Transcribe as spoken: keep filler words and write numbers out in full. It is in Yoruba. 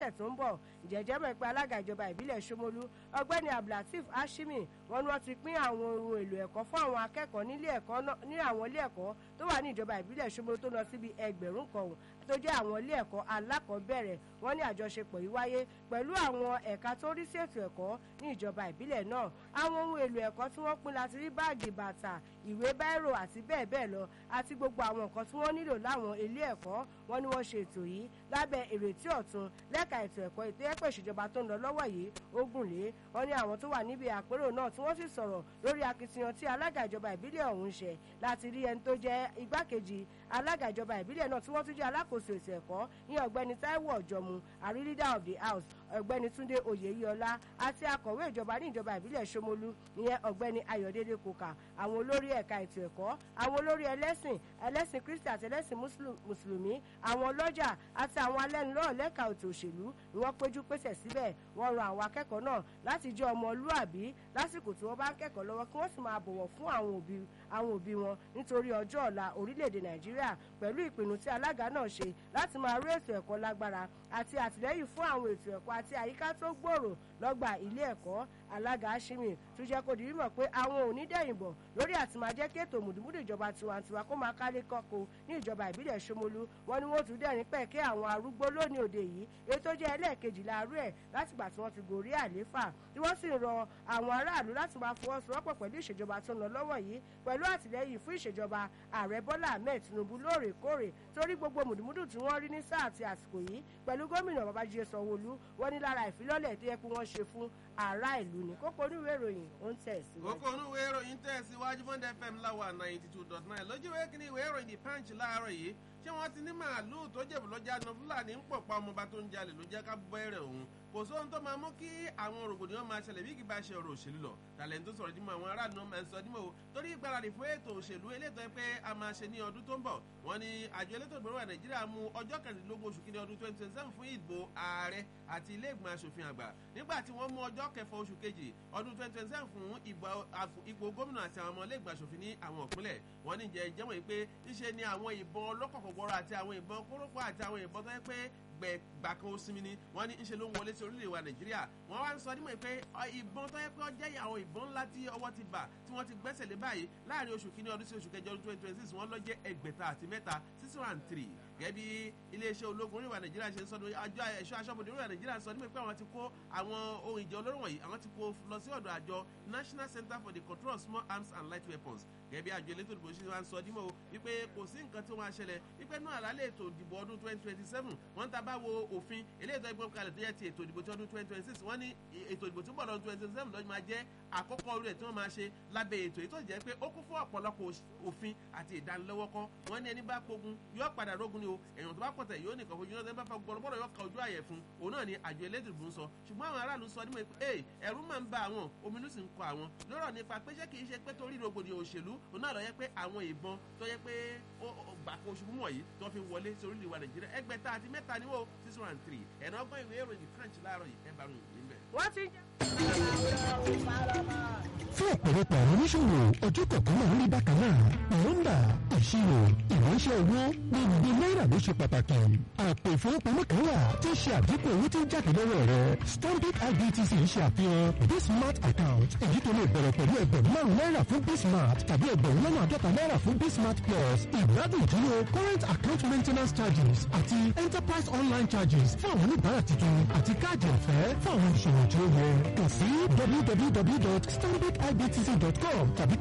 tó ń bọ̀ jẹ́jẹ́ mọ̀ pé alága ìjọba ìbílẹ̀ Ṣómólú ọ̀gbẹ́ni Abdulateef Hashimi wọn ni wọ́n ti pín àwọn ohun èlò ẹ̀kọ́ fún àwọn akẹ́kọ̀ọ́ nílé ẹ̀kọ́ ní àwọn ilé ẹ̀kọ́ tó wà ní ìjọba ìbílẹ̀ Ṣómólú tó lọ síbi ẹgbẹ̀rún kan ọ̀hún tó jẹ́ àwọn ilé ẹ̀kọ́ alákọ̀ọ́bẹ̀rẹ̀ wọ́n ní àjọṣepọ̀ yìí wáyé pẹ̀lú àwọn ẹ̀ka tó rí sí ètò ẹ̀kọ́ ní ìjọba ìbílẹ̀ náà àwọn ohun èlò ẹ̀kọ́ tí wọ́n pín láti rí báàgì bàtà ìwé báírò àti bẹ́ẹ̀ bẹ́ẹ̀ lọ àti gbogbo àwọn nǹkan tí wọ́n nílò láwọn ilé ẹ̀kọ́ wọn ni wọ́n ṣe ètò yìí lábẹ́ ìrètí ọ̀tun lẹ́ka ètò ẹ̀kọ́ ètò ẹ̀pẹ́ ìṣèjọba tó ń lọ lọ́wọ́ yìí ogun lé wọn ní àwọn tó wà níbi àpérò náà tí wọ́n sì sọ̀rọ̀ lórí akitiyan tí alága ìjọba ìbílẹ̀ ọ̀hún ṣe láti rí ẹni tó jẹ́ igbákejì alága ìjọba ìbílẹ̀ náà tí wọ́n tún jẹ́ alákòóso ètò ẹ̀kọ́ ní ọ̀gbẹ́ni Táíwò Ọ̀jọ̀mú àrí leader of the house ọ̀gbẹ́ni Túndé Oyèyíọlá àti akọ̀wé ìjọba ní ìjọba ìbílẹ̀ Ṣómólú ìyẹn ọ̀gbẹ́ni Ayọ̀délé Kòkà àwọn olórí ẹ̀ka ètò ẹ̀kọ́ àwọn olórí ẹlẹ́sìn ẹlẹ́sìn Kristi àti ẹlẹ́sìn mùsùlùmí àwọn ọlọ́jà àti àwọn alẹ́nulọ́rọ̀ lẹ́ka ètò òṣèlú ni wọ́n péjú pésẹ̀ síbẹ̀ wọ́n rọ àwọn akẹ́kọ̀ọ́ náà láti jẹ́ ọmọlúàbí lásìkò tí wọ́n bá ń kẹ́kọ̀ọ́ lọ́wọ́ kí wọ́n sì máa bọ̀wọ̀ fún àwọn òbí àwọn òbí wọn nítorí ọjọ́ ọ̀la orílẹ̀-èdè Nàìjíríà pẹ̀lú ìpinnu tí alága náà ṣe láti máa ró ètò ẹ̀kọ́ lágbára àti àtìlẹ́yìn fún àwọn ètò ẹ̀kọ́ àti àyíká tó gbòòrò lọ́gbà ilé ẹ̀kọ́ alága Hashimi tún jẹ́ kó di mímọ̀ pé àwọn ò ní dẹ̀yìnbọ̀ lórí àti máa jẹ́ kí ètò mùdùmúdù ìjọba tiwantiwa kó máa kálé kọ́kọ́ ní ìjọba ìbílẹ̀ Ṣómólú wọn ni wọ́n tún dẹ̀rín pẹ̀kẹ́ àwọn arúgbó lónìí òde yìí ètò jẹ́ ẹlẹ́ẹ̀kejì láàárọ̀ ẹ̀ látìgbà tí wọ́n ti gòrí àléfà tí wọ́n sì rọ àwọn aráàlú láti máa fọwọ́sowọ́pọ̀ pẹ̀lú ìṣèjọba tó ń lọ lọ́wọ́ yìí pẹ̀lú àtìlẹ́yìn fún ìṣèjọba ààrẹ Bọ́lá Ahmed Tinubu lóòrèkóòrè torí gbogbo mùdùmúdù tí wọ́n rí ní sáà àti àsìkò yìí pẹ̀lú gómìnà Babájídé Sanwó-Olú wọ́n ní lára ìfilọ́lẹ̀ tó yẹ kí wọ́n ṣe fún ará ìlú ní kókó oníwèé ìròyìn ó ń tẹ̀síwájú. kókó oníwèé ìròyìn tẹ̀síwájú Bond F M láwà ninety two dot nine lójú ìwé kìíní ìwé ìròyìn The Punch láàárọ̀ yìí ṣé wọ́n ti ní màálùú tó jẹ̀bù lọ́jà náà Fúlàní ń pọ̀ pa ọmọọba tó ń jalè ló jẹ́ ká bẹ̀rẹ̀ òun kò sóhun tó máa mú kí àwọn rògbòdìyàn máa ṣẹlẹ̀ bí kì bá ṣe ọ̀rọ̀ òṣèlú lọ tàlẹ́ǹtì tó sọ̀rọ̀ dímọ̀ àwọn aráàlú náà máa ń sọ dímọ̀ o torí ìgbáradì fún ètò òṣèlú elétò pé a máa ṣe ní ọdún tó ń bọ̀ wọ́n ní àjọ elétò ìgbòho wà Nàìjíríà mú ọjọ́ kẹrìndínlógún oṣù kìíní ọdún twenty twenty seven fún ìbò ààrẹ àti ilé ìgbìmọ̀ asòfin àgbà nígbà tí wọ́n mú ọjọ́ kẹfà oṣù kejì ọdún twenty twenty seven fún ipò gómìnà àti àwọn ọmọ ilé ìgbìmọ̀ asòfin ní àwọn ìpínlẹ̀ wọ́n ní jẹ́ ìjẹ́mọ̀ yìí pé níṣe ni àwọn ìbọn ọlọ́kọ̀kọ̀gbọ́rọ̀ àti àwọn ìbọn kórópó àti àwọn ìbọn tó yẹ pé gbà kan ó sinmi ni wọ́n ní ńṣe ló ń wọlé sí orílẹ̀-èdè wa Nàìjíríà wọ́n wá ń sọ nímọ̀ pé ìbọn tó yẹ pé ó jẹ́ àwọn ìbọn ńlá tí ọwọ́ ti bà tí wọ́n ti gbẹ́sẹ̀ lé báyìí láàrin oṣù kìíní ọdún sí oṣù kẹjọ ọdún twenty twenty six wọ́n lọ jẹ́ ẹgbẹ̀ta àti mẹ́ta six one three gẹ́gẹ́ bí iléeṣẹ́ ológun orílẹ̀-èdè wa Nàìjíríà ṣe ń sọ àjọ ẹ̀ṣọ́ aṣọ́bodè orílẹ̀-èdè Nàìjíríà sọ nímọ̀ pé àwọn ti kó àwọn ohun ìjà olóró wọ̀nyí àwọn ti kó lọ sí ọ̀dọ̀ àjọ National Center for the Control of Small Arms and Light Weapons gẹ́gẹ́ bí àjọ elétò ìdìbò ṣe wá ń sọ dímọ̀ wípé kò sí nǹkan tí wọ́n á ṣẹlẹ̀ wípé náà àlálẹ̀ ètò ìdìbò ọdún twenty twenty seven wọ́n ń ta bá wo òfin eléyìí tó ẹgbẹ́ kalẹ̀ tó yẹ ti ètò ìdìbò tí ọdún twenty twenty six wọ́n ní ètò ìdìbò tí ń bọ̀ lọ́dún twenty twenty seven lọ́jọ́ máa jẹ́ àkọ́kọ́ rẹ̀ tí wọ́n máa ṣe lábẹ́ ètò ètò ìjẹ́ pé ó kún fún ọ̀pọ̀lọpọ̀ òfin àti ìdánilọ́wọ́kọ́ wọ́n ní ẹni bá pogun yóò padà rógun ni o èèyàn tó bá pọ̀tẹ̀ yóò nìkan fojú náà bá fa gbọ́dọ̀ yóò ka ojú àyẹ̀ fún òun náà ni àjọ elétò ìdìbò ń sọ ṣùgbọ́n àwọn aráàlú sọ nímọ̀ pé ẹ̀rù máa ń ba àwọn ominú sì ń kọ àwọn lọ́rọ̀ nípa pé ṣé kì í ṣe pé torí rògbòdìyàn òṣèlú òun náà lọ yẹ pé àwọn ìbọn tó yẹ pé gbàkó ṣubú wọ̀nyí tó fi wọlé sí orílẹ̀ wa Nàìjíríà ẹgbẹ̀ta àti mẹ́ta ni wọ́n six one three ẹ̀nà ọgbọ́n ìwé ìròyìn Punch láàárọ̀ yìí ẹ̀ bá ròyìn níbẹ̀. wọ́n ti jẹ́. fún ọ̀pọ̀lọpọ̀ àwọn oníṣòwò ọjọ́ kọ̀ọ̀kan máa ń rí bákan náà nọ́mbà ìṣirò ìránṣẹ́ owó gbogbo náírà ló ṣe pàtàkì àpò ìfowópamọ́ kan wà tí ń ṣe àdínkù owó tí ń jáde lọ́wọ́ rẹ̀ Stanbic I B T C ń ṣe àfihàn Bismart account èyí tó lè bẹ̀rẹ̀ pẹ̀lú ẹgbẹ̀rún márùn náírà fún Bismart tàbí ẹgbẹ̀rún lọ́nà àádọ́ta náírà fún Bismart plus ìgbádùn ìdúró current account maintenance charges àti enterprise online charges fún àwọn oníbàárà tuntun àti káàdì ọ̀fẹ́ fún àwọn ìṣòwò tí ó yẹ kàn sí w w w dot stanbic i b t c dot com tàbí